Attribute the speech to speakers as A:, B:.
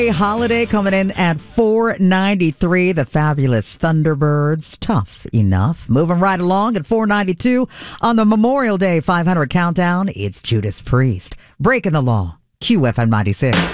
A: Holiday coming in at 493. The fabulous Thunderbirds. Tough enough. Moving right along at 492 on the Memorial Day 500 countdown. It's Judas Priest. Breaking the Law. QFM 96.